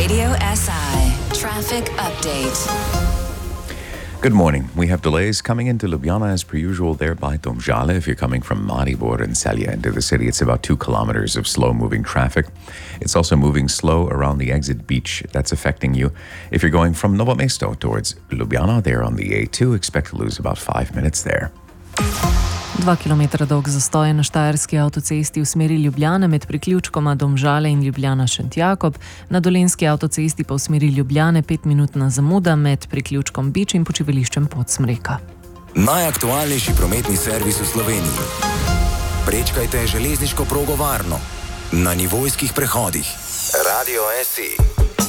Radio SI Traffic Update. Good morning. We have delays coming into Ljubljana as per usual there by Domžale. If you're coming from Maribor and Celje into the city, it's about 2 kilometers of slow-moving traffic. It's also moving slow around the exit beach. That's affecting you. If you're going from Novo Mesto towards Ljubljana, there on the A2, expect to lose about 5 minutes there. 2 kilometra dolg zastoj na Štajerski avtocesti v smeri Ljubljane med priključkoma Domžale in Ljubljana-Šentjakob, na Dolenjski avtocesti pa v smeri Ljubljane 5-minutna zamuda med priključkom Bič in počivališčem Podsmreka. Najaktualnejši prometni servis v Sloveniji. Prečkajte železniško progo varno na nivojskih prehodih. Radio SI.